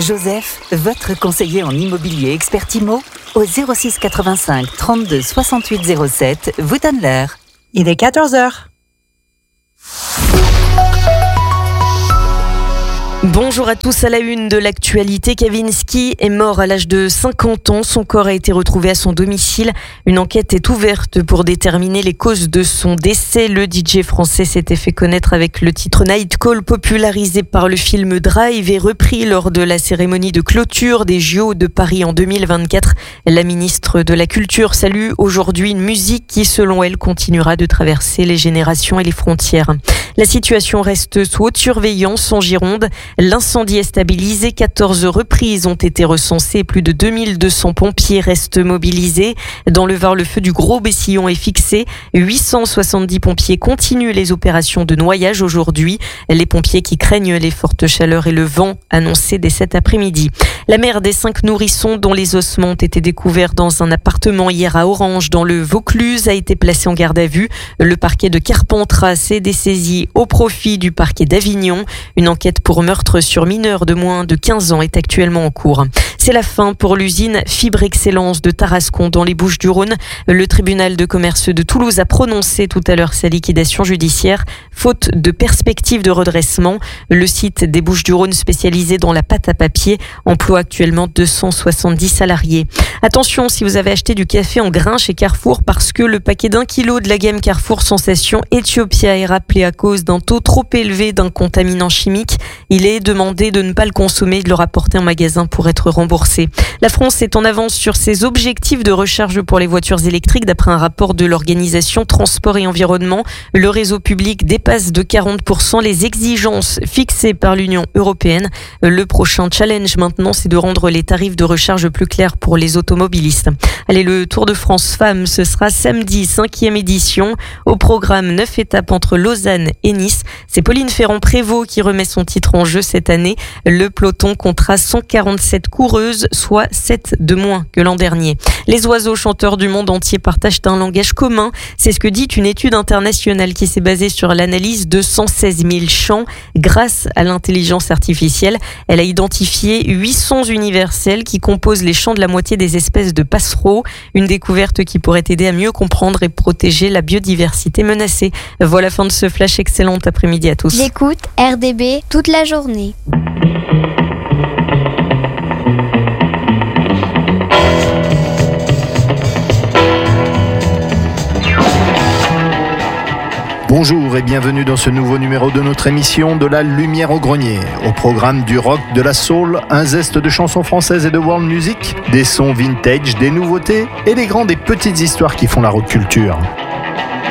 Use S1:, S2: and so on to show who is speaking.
S1: Joseph, votre conseiller en immobilier expert IMO, au 06 85 32 68 07, vous donne l'heure.
S2: Il est 14h.
S3: Bonjour à tous. À la une de l'actualité, Kavinsky est mort à l'âge de 50 ans. Son corps a été retrouvé à son domicile. Une enquête est ouverte pour déterminer les causes de son décès. Le DJ français s'était fait connaître avec le titre Night Call, popularisé par le film Drive et repris lors de la cérémonie de clôture des JO de Paris en 2024. La ministre de la Culture salue aujourd'hui une musique qui, selon elle, continuera de traverser les générations et les frontières. La situation reste sous haute surveillance en Gironde. L'incendie est stabilisé. 14 reprises ont été recensées. Plus de 2200 pompiers restent mobilisés. Dans le Var, le feu du Gros Bessillon est fixé. 870 pompiers continuent les opérations de noyage aujourd'hui. Les pompiers qui craignent les fortes chaleurs et le vent annoncés dès cet après-midi. La mère des 5 nourrissons dont les ossements ont été découverts dans un appartement hier à Orange dans le Vaucluse a été placée en garde à vue. Le parquet de Carpentras s'est dessaisi au profit du parquet d'Avignon. Une enquête pour meurtre sur mineur de moins de 15 ans est actuellement en cours. C'est la fin pour l'usine Fibre Excellence de Tarascon dans les Bouches-du-Rhône. Le tribunal de commerce de Toulouse a prononcé tout à l'heure sa liquidation judiciaire, faute de perspective de redressement. Le site des Bouches-du-Rhône spécialisé dans la pâte à papier emploie actuellement 270 salariés. Attention si vous avez acheté du café en grains chez Carrefour parce que le paquet d'1 kilo de la gamme Carrefour Sensation Ethiopia est rappelé à cause d'un taux trop élevé d'un contaminant chimique. Il est demandé de ne pas le consommer et de le rapporter en magasin pour être remboursé. La France est en avance sur ses objectifs de recharge pour les voitures électriques. D'après un rapport de l'organisation Transport et Environnement, le réseau public dépasse de 40% les exigences fixées par l'Union européenne. Le prochain challenge maintenant, c'est de rendre les tarifs de recharge plus clairs pour les automobilistes. Allez, le Tour de France Femmes, ce sera samedi, 5e édition. Au programme, 9 étapes entre Lausanne et Nice. C'est Pauline Ferrand-Prévot qui remet son titre en jeu cette année. Le peloton comptera 147 coureuses, soit 7 de moins que l'an dernier. Les oiseaux chanteurs du monde entier partagent un langage commun. C'est ce que dit une étude internationale qui s'est basée sur l'analyse de 116 000 chants. Grâce à l'intelligence artificielle, elle a identifié 8 sons universels qui composent les chants de la moitié des espèces de passereaux. Une découverte qui pourrait aider à mieux comprendre et protéger la biodiversité menacée. Voilà, fin de ce flash. Excellent après-midi à tous.
S4: J'écoute RDB toute la journée.
S5: Bonjour et bienvenue dans ce nouveau numéro de notre émission de la Lumière au Grenier. Au programme du rock, de la soul, un zeste de chansons françaises et de world music, des sons vintage, des nouveautés et les grandes et petites histoires qui font la rock culture.